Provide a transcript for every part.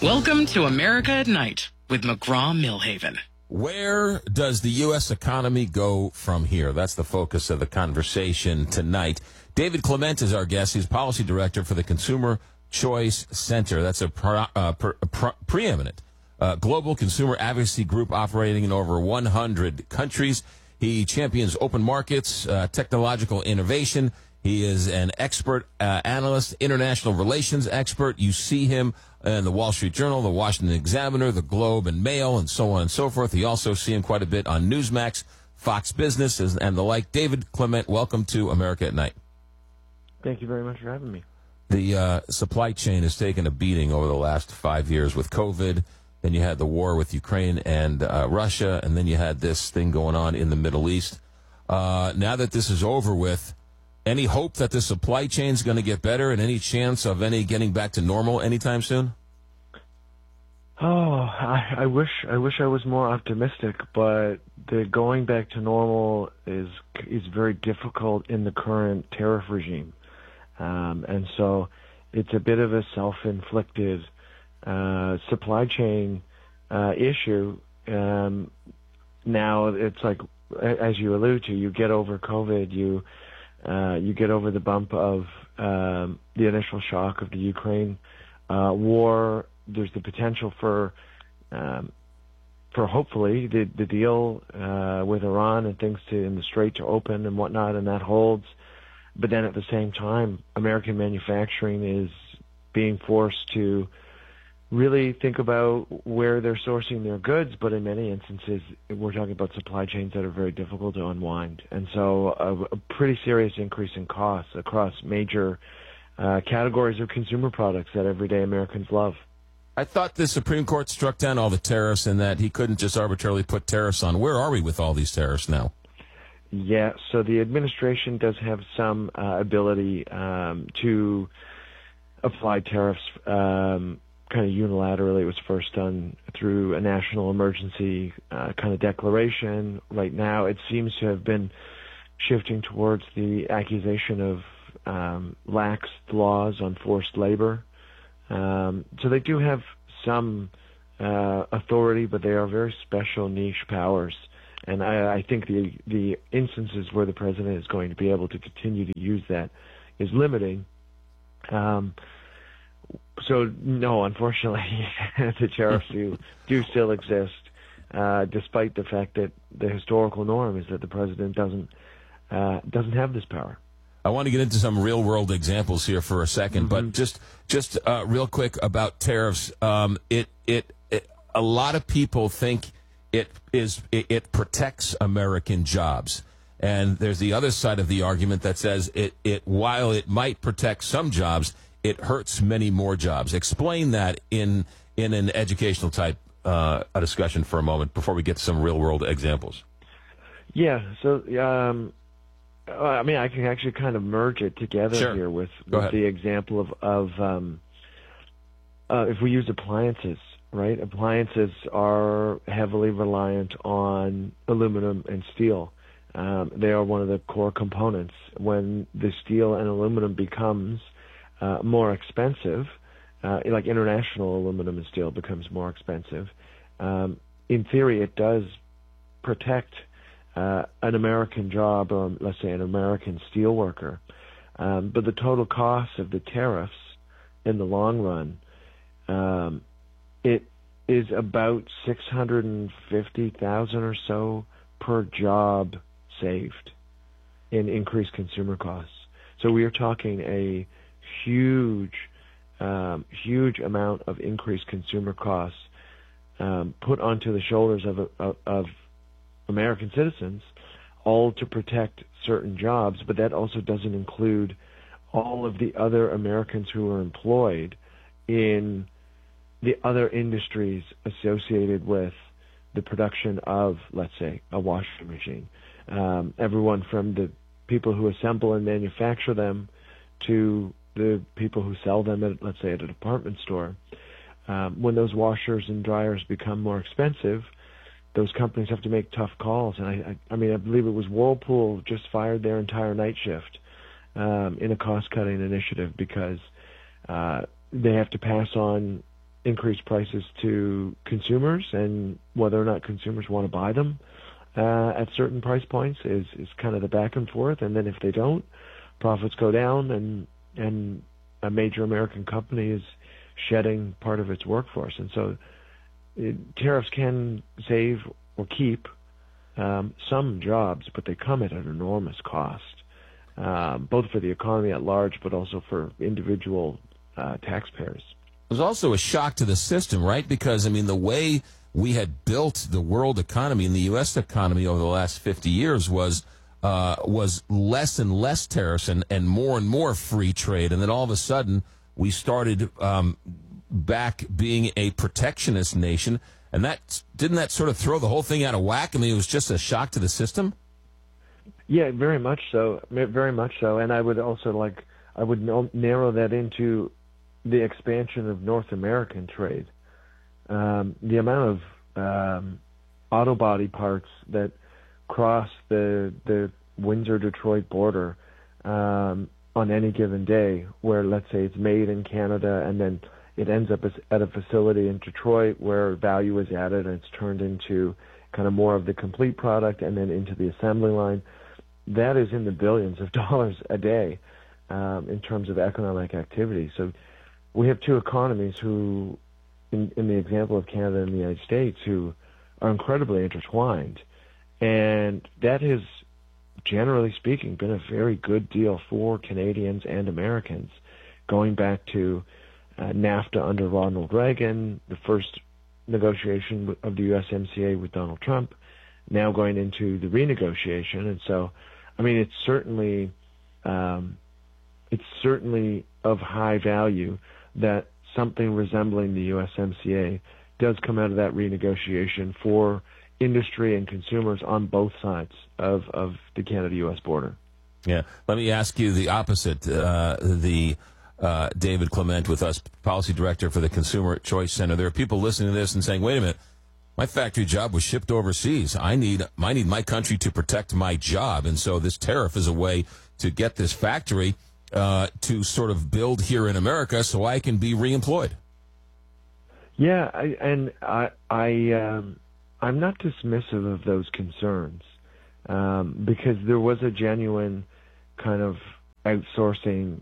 Welcome to America at Night with McGraw-Millhaven. Where does the U.S. economy go from here? That's the focus of the conversation tonight. David Clement is our guest. He's policy director for the Consumer Choice Center. That's a preeminent global consumer advocacy group operating in over 100 countries. He champions open markets, technological innovation. He is an expert analyst, international relations expert. You see him in the Wall Street Journal, the Washington Examiner, the Globe and Mail, and so on and so forth. You also see him quite a bit on Newsmax, Fox Business, and the like. David Clement, welcome to America at Night. Thank you very much for having me. The supply chain has taken a beating over the last 5 years with COVID. Then you had the war with Ukraine and Russia, and then you had this thing going on in the Middle East. Now that this is over with, any hope that the supply chain is going to get better and any chance of any getting back to normal anytime soon? Oh, I wish I was more optimistic, but the going back to normal is very difficult in the current tariff regime, and so it's a bit of a self-inflicted supply chain issue. Now it's like, as you allude to, you get over COVID, you get over the bump of the initial shock of the Ukraine war. There's the potential for hopefully the deal with Iran and things in the Strait to open and whatnot, and that holds. But then at the same time, American manufacturing is being forced to really think about where they're sourcing their goods, but in many instances, we're talking about supply chains that are very difficult to unwind. And so a pretty serious increase in costs across major categories of consumer products that everyday Americans love. I thought the Supreme Court struck down all the tariffs and that he couldn't just arbitrarily put tariffs on. Where are we with all these tariffs now? Yeah, so the administration does have some ability to apply tariffs kind of unilaterally. It was first done through a national emergency kind of declaration. Right now, it seems to have been shifting towards the accusation of lax laws on forced labor. So they do have some authority, but they are very special niche powers. And I think the instances where the president is going to be able to continue to use that is limiting. So, no, unfortunately, the tariffs do still exist, despite the fact that the historical norm is that the president doesn't have this power. I want to get into some real-world examples here for a second, but just real quick about tariffs. A lot of people think it protects American jobs. And there's the other side of the argument that says while it might protect some jobs, it hurts many more jobs. Explain that in an educational type a discussion for a moment before we get to some real world examples. Yeah. So I mean, I can actually kind of merge it together here with the example of if we use appliances, right? Appliances are heavily reliant on aluminum and steel. They are one of the core components. When the steel and aluminum becomes more expensive, like international aluminum and steel becomes more expensive, in theory it does protect an American job, or let's say an American steel worker. But the total cost of the tariffs in the long run, it is about $650,000 or so per job saved in increased consumer costs. So we are talking a huge amount of increased consumer costs put onto the shoulders of American citizens, all to protect certain jobs, but that also doesn't include all of the other Americans who are employed in the other industries associated with the production of, let's say, a washing machine. Everyone from the people who assemble and manufacture them to the people who sell them at, let's say, at a department store. When those washers and dryers become more expensive, those companies have to make tough calls. And I believe it was Whirlpool just fired their entire night shift in a cost-cutting initiative because they have to pass on increase prices to consumers, and whether or not consumers want to buy them at certain price points is kind of the back and forth. And then if they don't, profits go down, and a major American company is shedding part of its workforce. And so tariffs can save or keep some jobs, but they come at an enormous cost, both for the economy at large, but also for individual taxpayers. It was also a shock to the system, right? Because, I mean, the way we had built the world economy and the U.S. economy over the last 50 years was less and less tariffs and more free trade. And then all of a sudden, we started back being a protectionist nation. And didn't that sort of throw the whole thing out of whack? I mean, it was just a shock to the system? Yeah, very much so. Very much so. And I would also narrow that into the expansion of North American trade. The amount of auto body parts that cross the Windsor-Detroit border on any given day, where let's say it's made in Canada and then it ends up at a facility in Detroit where value is added and it's turned into kind of more of the complete product and then into the assembly line. That is in the billions of dollars a day in terms of economic activity. So we have two economies who, in the example of Canada and the United States, who are incredibly intertwined. And that has, generally speaking, been a very good deal for Canadians and Americans, going back to NAFTA under Ronald Reagan, the first negotiation of the USMCA with Donald Trump, now going into the renegotiation. And so, I mean, it's certainly of high value that something resembling the USMCA does come out of that renegotiation for industry and consumers on both sides of the Canada-U.S. border. Yeah. Let me ask you the opposite. David Clement with us, Policy Director for the Consumer Choice Center. There are people listening to this and saying, wait a minute, my factory job was shipped overseas. I need my country to protect my job. And so this tariff is a way to get this factory to sort of build here in America so I can be reemployed. Yeah, I'm not dismissive of those concerns because there was a genuine kind of outsourcing.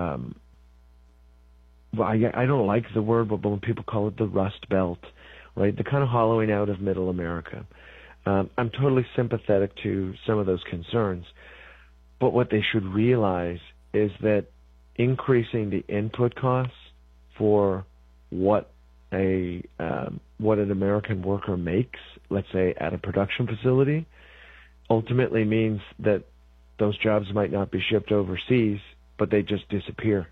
I don't like the word, but when people call it the Rust Belt, right? The kind of hollowing out of Middle America. I'm totally sympathetic to some of those concerns, but what they should realize is that increasing the input costs for what an American worker makes, let's say at a production facility, ultimately means that those jobs might not be shipped overseas, but they just disappear.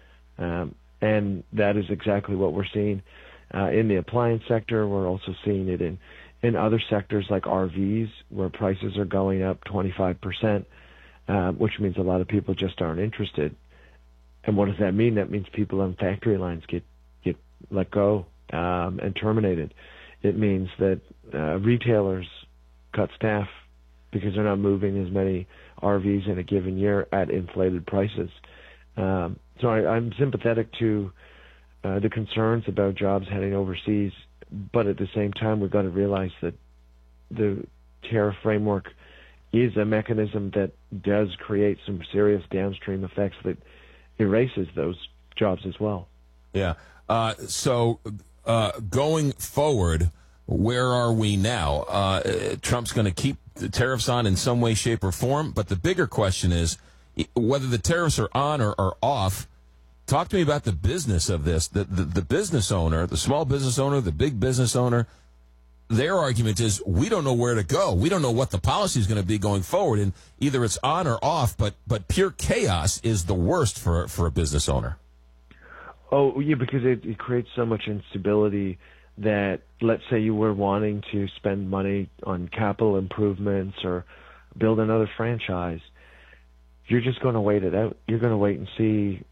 And that is exactly what we're seeing in the appliance sector. We're also seeing it in other sectors like RVs, where prices are going up 25%, which means a lot of people just aren't interested. And what does that mean? That means people on factory lines get let go and terminated. It means that retailers cut staff because they're not moving as many RVs in a given year at inflated prices. So I'm sympathetic to the concerns about jobs heading overseas, but at the same time, we've got to realize that the tariff framework is a mechanism that does create some serious downstream effects that erases those jobs as well. Yeah. So going forward, where are we now? Trump's going to keep the tariffs on in some way, shape, or form, but the bigger question is whether the tariffs are on or are off. Talk to me about the business of this. The business owner, the small business owner, the big business owner, their argument is we don't know where to go. We don't know what the policy is going to be going forward, and either it's on or off, but pure chaos is the worst for a business owner. Oh, yeah, because it creates so much instability that, let's say you were wanting to spend money on capital improvements or build another franchise, you're just going to wait it out. You're going to wait and see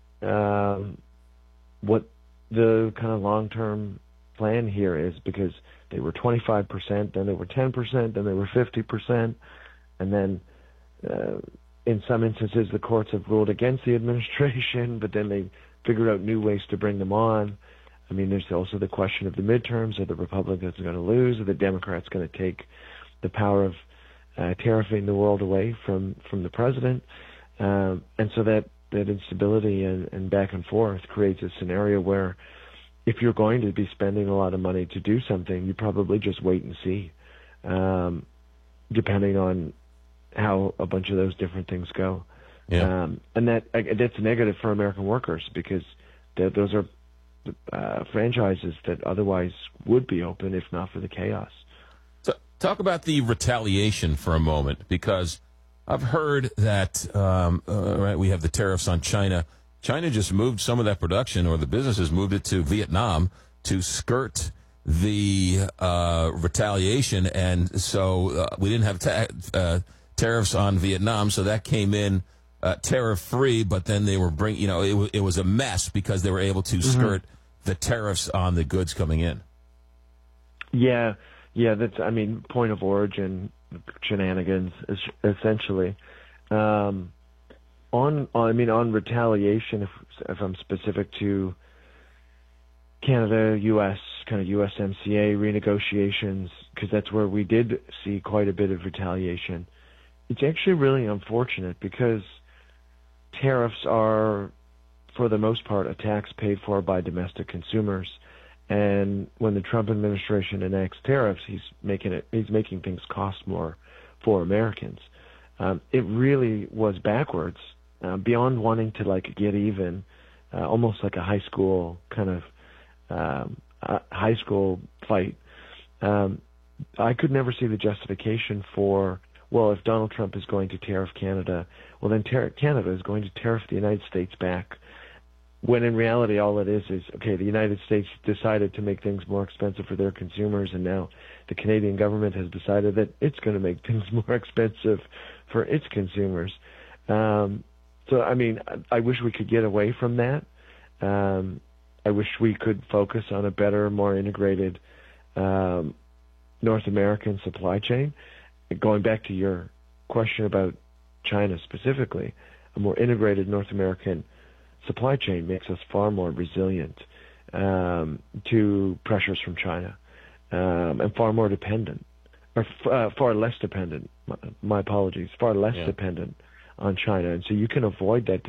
what the kind of long-term plan here is, because they were 25%, then they were 10%, then they were 50%, and then in some instances the courts have ruled against the administration, but then they figured out new ways to bring them on. I mean, there's also the question of the midterms. Are the Republicans going to lose? Are the Democrats going to take the power of tariffing the world away from the president? And so that instability and back and forth creates a scenario where if you're going to be spending a lot of money to do something, you probably just wait and see, depending on how a bunch of those different things go. Yeah. And that's negative for American workers because those are franchises that otherwise would be open if not for the chaos. So talk about the retaliation for a moment, because I've heard that we have the tariffs on China. China just moved some of that production, or the businesses moved it to Vietnam to skirt the retaliation, and so we didn't have tariffs on Vietnam, so that came in tariff-free, but then they were it was a mess because they were able to skirt the tariffs on the goods coming in. Yeah, that's, point of origin shenanigans, essentially. On retaliation, if I'm specific to Canada, U.S., kind of USMCA renegotiations, because that's where we did see quite a bit of retaliation. It's actually really unfortunate because tariffs are, for the most part, a tax paid for by domestic consumers. And when the Trump administration enacts tariffs, he's making things cost more for Americans. It really was backwards, beyond wanting to get even, almost like a high school kind of high school fight. I could never see the justification for, well, if Donald Trump is going to tariff Canada, well, then Canada is going to tariff the United States back. When in reality, all it is, okay, the United States decided to make things more expensive for their consumers, and now the Canadian government has decided that it's going to make things more expensive for its consumers. So, I wish we could get away from that. I wish we could focus on a better, more integrated North American supply chain. Going back to your question about China specifically, a more integrated North American supply chain makes us far more resilient to pressures from China, and far more dependent, or far less dependent. My apologies, far less dependent on China, and so you can avoid that